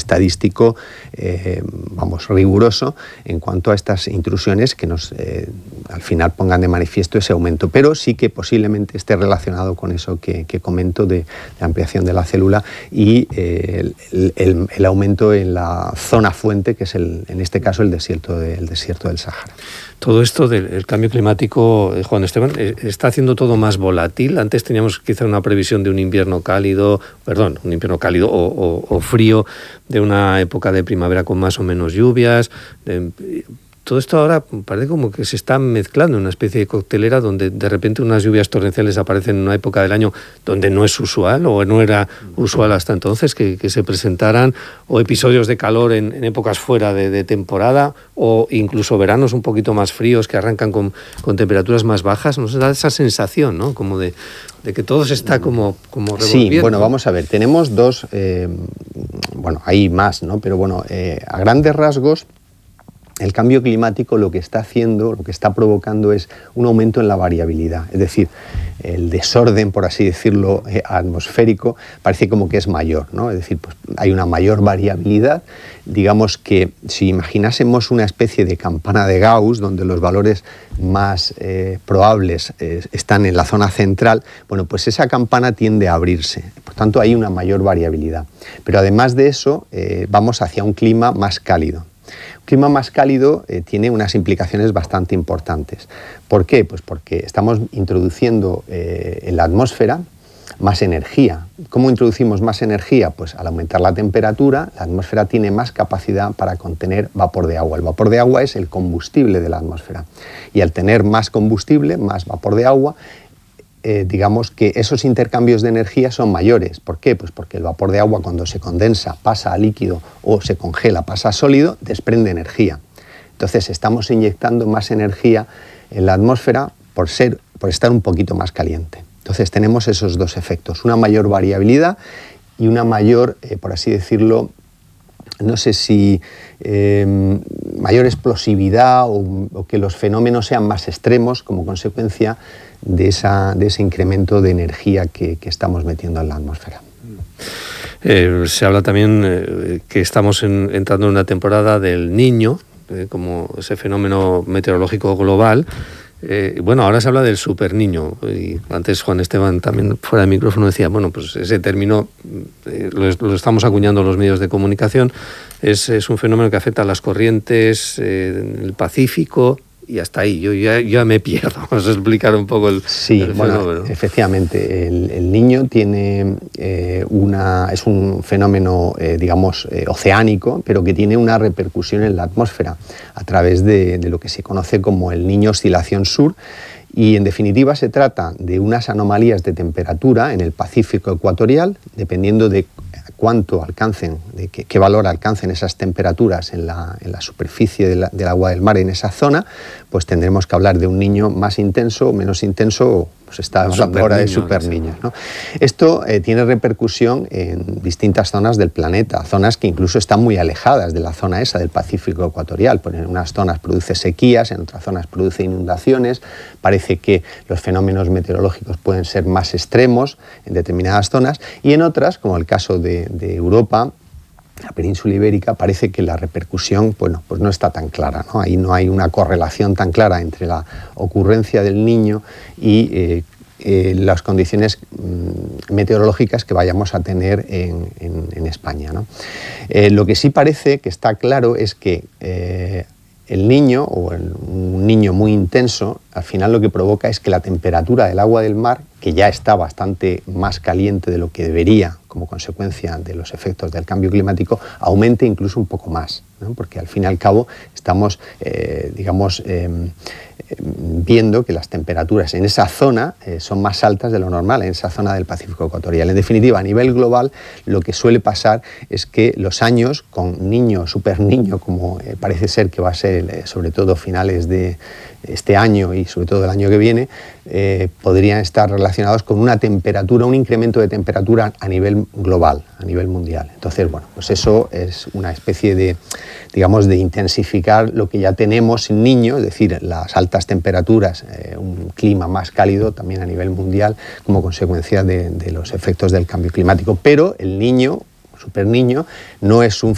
estadístico, riguroso en cuanto a estas intrusiones que nos al final pongan de manifiesto ese aumento, pero sí que posiblemente esté relacionado con eso que comento de la ampliación de la célula y el aumento en la zona fuente, que es en este caso el desierto del Sáhara. Todo esto del cambio climático, Juan Esteban, está haciendo todo más volátil. Antes teníamos quizá una previsión de un invierno cálido o frío, de una época de primavera con más o menos lluvias. Todo esto ahora parece como que se está mezclando en una especie de coctelera donde de repente unas lluvias torrenciales aparecen en una época del año donde no es usual o no era usual hasta entonces que se presentaran, o episodios de calor en épocas fuera de temporada, o incluso veranos un poquito más fríos que arrancan con temperaturas más bajas. Nos da esa sensación, ¿no? Como de que todo se está como revolviendo. Sí, bueno, vamos a ver, tenemos dos, hay más, ¿no? Pero a grandes rasgos, el cambio climático lo que está provocando es un aumento en la variabilidad, es decir, el desorden, por así decirlo, atmosférico parece como que es mayor, ¿no? Es decir, pues hay una mayor variabilidad. Digamos que si imaginásemos una especie de campana de Gauss, donde los valores más probables están en la zona central, pues esa campana tiende a abrirse, por tanto hay una mayor variabilidad. Pero además de eso, vamos hacia un clima más cálido. Un clima más cálido tiene unas implicaciones bastante importantes. ¿Por qué? Pues porque estamos introduciendo en la atmósfera más energía. ¿Cómo introducimos más energía? Pues al aumentar la temperatura, la atmósfera tiene más capacidad para contener vapor de agua. El vapor de agua es el combustible de la atmósfera. Y al tener más combustible, más vapor de agua, digamos que esos intercambios de energía son mayores. ¿Por qué? Pues porque el vapor de agua, cuando se condensa, pasa a líquido, o se congela, pasa a sólido, desprende energía. Entonces estamos inyectando más energía en la atmósfera por estar un poquito más caliente. Entonces tenemos esos dos efectos, una mayor variabilidad y una mayor, por así decirlo, no sé si mayor explosividad o que los fenómenos sean más extremos como consecuencia de ese incremento de energía que estamos metiendo en la atmósfera. Se habla también que estamos entrando en una temporada del Niño, como ese fenómeno meteorológico global. Ahora se habla del superniño, y antes Juan Esteban también fuera de micrófono decía, pues ese término lo estamos acuñando en los medios de comunicación, es un fenómeno que afecta a las corrientes en el Pacífico, y hasta ahí, yo ya me pierdo. Vamos a explicar un poco el fenómeno. Efectivamente, el Niño tiene es un fenómeno, oceánico, pero que tiene una repercusión en la atmósfera a través de lo que se conoce como el Niño Oscilación Sur. Y en definitiva se trata de unas anomalías de temperatura en el Pacífico ecuatorial, dependiendo de cuánto alcancen, de qué valor alcancen esas temperaturas en la superficie del agua del mar en esa zona, pues tendremos que hablar de un Niño más intenso o menos intenso, pues está hablando ahora de superniños, ¿no? Esto tiene repercusión en distintas zonas del planeta, zonas que incluso están muy alejadas de la zona esa del Pacífico ecuatorial. Pues en unas zonas produce sequías, en otras zonas produce inundaciones. Parece que los fenómenos meteorológicos pueden ser más extremos en determinadas zonas, y en otras, como el caso de Europa, la península ibérica, parece que la repercusión pues no está tan clara, ¿no? Ahí no hay una correlación tan clara entre la ocurrencia del Niño y las condiciones meteorológicas que vayamos a tener en España, ¿no? Lo que sí parece que está claro es que el Niño, un niño muy intenso, al final lo que provoca es que la temperatura del agua del mar, que ya está bastante más caliente de lo que debería como consecuencia de los efectos del cambio climático, aumente incluso un poco más, ¿no? Porque al fin y al cabo estamos, viendo que las temperaturas en esa zona son más altas de lo normal, en esa zona del Pacífico ecuatorial. En definitiva, a nivel global, lo que suele pasar es que los años con Niño, superniño, como parece ser que va a ser sobre todo finales de este año y sobre todo el año que viene, podrían estar relacionados con una temperatura, un incremento de temperatura a nivel global, a nivel mundial. Entonces, pues eso es una especie de intensificar lo que ya tenemos en Niño, es decir, las altas temperaturas, un clima más cálido también a nivel mundial como consecuencia de los efectos del cambio climático. Pero el Niño, superniño, no es un